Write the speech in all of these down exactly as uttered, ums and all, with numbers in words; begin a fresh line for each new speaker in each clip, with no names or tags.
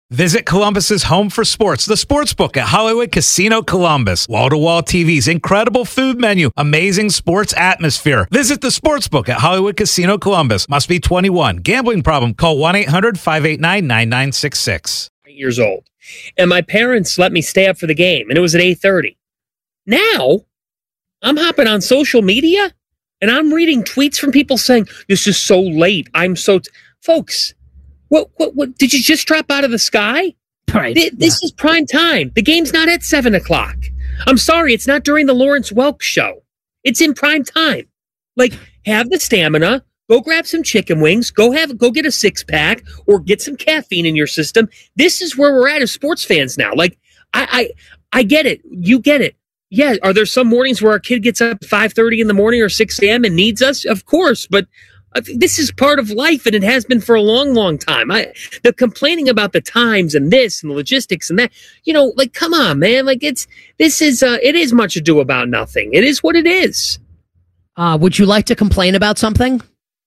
Visit Columbus's home for sports, the Sportsbook at Hollywood Casino Columbus. Wall-to-wall T Vs, incredible food menu, amazing sports atmosphere. Visit the Sportsbook at Hollywood Casino Columbus. Must be twenty-one. Gambling problem? Call one eight hundred five eight nine nine nine six six.
Years old. And my parents let me stay up for the game, and it was at eight thirty. Now, I'm hopping on social media, and I'm reading tweets from people saying, this is so late. I'm so... T-. Folks... What, what, what, did you just drop out of the sky?
Right.
Th- this yeah. is prime time. The game's not at seven o'clock. I'm sorry, it's not during the Lawrence Welk show. It's in prime time. Like, have the stamina, go grab some chicken wings, go have, go get a six pack, or get some caffeine in your system. This is where we're at as sports fans now. Like, I, I, I get it. You get it. Yeah. Are there some mornings where our kid gets up at five thirty in the morning or six a.m. and needs us? Of course, but this is part of life, and it has been for a long, long time. I, the complaining about the times and this and the logistics and that, you know, like, come on, man. Like, it's, this is, uh, it is much ado about nothing. It is what it is.
Uh, would you like to complain about something?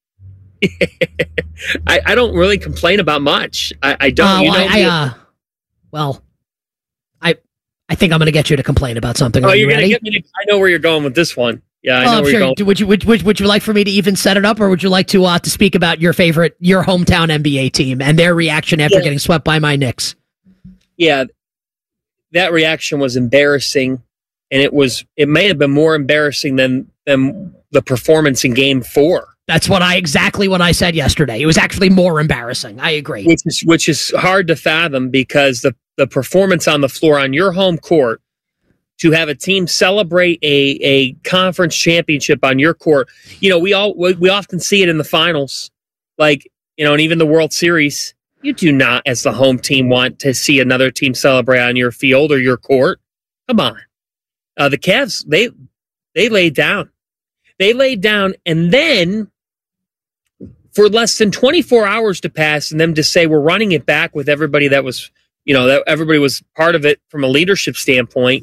I, I don't really complain about much. I, I don't,
uh,
you know.
I, I, uh, well, I, I think I'm going to get you to complain about something.
Oh,
Are
you're
you
going to
ready?
get me to, I know where you're going with this one. Yeah, I know
oh,
where
sure.
you're going.
Would you, would, would, would you like for me to even set it up, or would you like to uh, to speak about your favorite, your hometown N B A team and their reaction after
yeah.
getting swept by my Knicks?
Yeah, that reaction was embarrassing, and it was it may have been more embarrassing than than the performance in Game Four.
That's what I exactly what I said yesterday. It was actually more embarrassing. I agree.
Which is which is hard to fathom, because the the performance on the floor on your home court, to have a team celebrate a, a conference championship on your court. You know, we all we, we often see it in the finals, like, you know, and even the World Series. You do not, as the home team, want to see another team celebrate on your field or your court. Come on. Uh, the Cavs, they they laid down. They laid down, and then for less than twenty-four hours to pass, and them to say we're running it back with everybody that was, you know, that everybody was part of it from a leadership standpoint.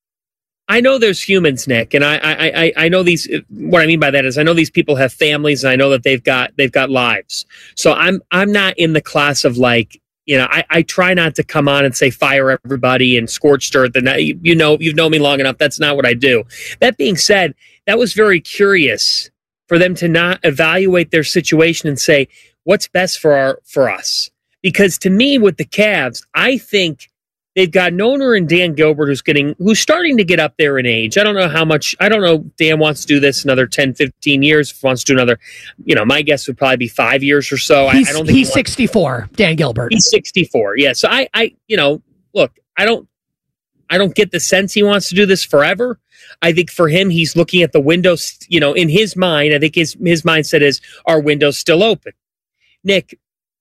I know there's humans, Nick, and I, I, I, I know these. What I mean by that is, I know these people have families, and I know that they've got they've got lives. So I'm I'm not in the class of, like, you know, I, I try not to come on and say fire everybody and scorched earth. And that, you know, you've known me long enough. That's not what I do. That being said, that was very curious for them to not evaluate their situation and say what's best for our for us. Because to me, with the Cavs, I think they've got an owner in Dan Gilbert who's getting, who's starting to get up there in age. I don't know how much, I don't know if Dan wants to do this another ten, fifteen years, if he wants to do another, you know, my guess would probably be five years or so.
He's,
I, I don't think
he's
he
sixty-four, Dan Gilbert.
He's sixty-four. Yeah. So I, I, you know, look, I don't, I don't get the sense he wants to do this forever. I think for him, he's looking at the windows, you know, in his mind, I think his, his mindset is, our window's still open. Nick,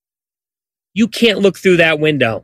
you can't look through that window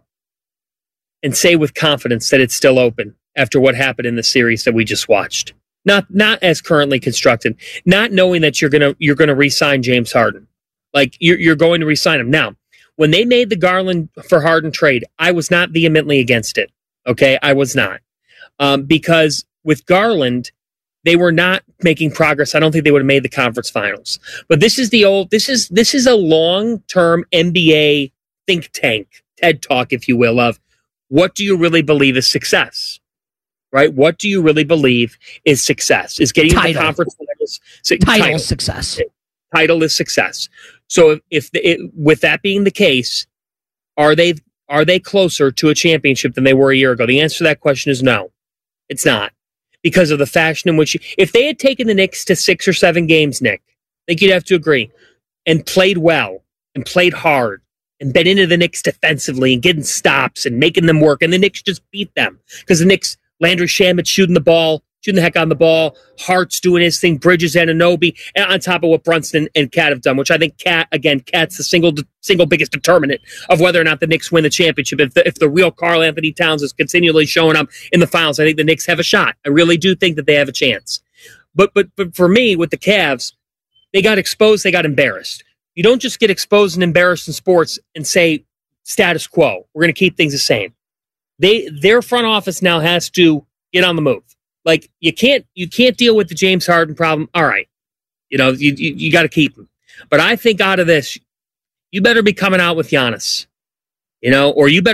and say with confidence that it's still open after what happened in the series that we just watched. Not not as currently constructed. Not knowing that you're gonna you're gonna re-sign James Harden. Like, you're you're going to re-sign him. Now, when they made the Garland for Harden trade, I was not vehemently against it. Okay, I was not. Um, because with Garland, they were not making progress. I don't think they would have made the conference finals. But this is the old this is this is a long-term N B A think tank, TED Talk, if you will, of what do you really believe is success, right? What do you really believe is success? Is getting
title.
the conference finals. So,
title,
title
success.
Title is success. So if, if the, it, with that being the case, are they are they closer to a championship than they were a year ago? The answer to that question is no. It's not, because of the fashion in which you, if they had taken the Knicks to six or seven games, Nick, I think you'd have to agree, and played well and played hard, and been into the Knicks defensively and getting stops and making them work, and the Knicks just beat them. Because the Knicks, Landry Shamet shooting the ball, shooting the heck on the ball, Hart's doing his thing, Bridges, Anunoby, and on top of what Brunson and Cat have done, which I think Cat, again, Cat's the single single biggest determinant of whether or not the Knicks win the championship. If the, if the real Karl Anthony Towns is continually showing up in the finals, I think the Knicks have a shot. I really do think that they have a chance. But but but for me, with the Cavs, they got exposed, they got embarrassed. You don't just get exposed and embarrassed in sports and say status quo. We're going to keep things the same. They their front office now has to get on the move. Like, you can't you can't deal with the James Harden problem. All right, you know you you, you got to keep him. But I think out of this, you better be coming out with Giannis, you know, or you better